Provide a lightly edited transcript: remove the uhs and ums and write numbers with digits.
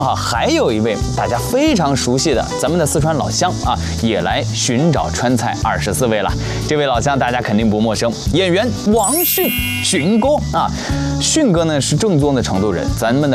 啊，还有一位大家非常熟悉的咱们的四川老乡啊，也来寻找川菜24位了。这位老乡大家肯定不陌生，演员王迅，迅哥啊。迅哥呢是正宗的成都人，咱们的